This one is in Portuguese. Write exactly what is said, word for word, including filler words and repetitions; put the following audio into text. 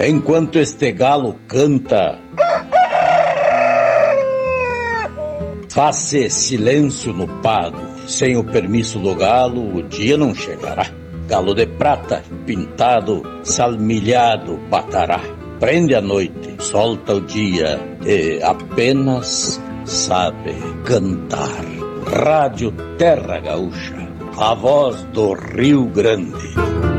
Enquanto este galo canta, faz-se silêncio no pago. Sem o permisso do galo, o dia não chegará. Galo de prata, pintado, salmilhado, batará. Prende a noite, solta o dia e apenas sabe cantar. Rádio Terra Gaúcha, a voz do Rio Grande.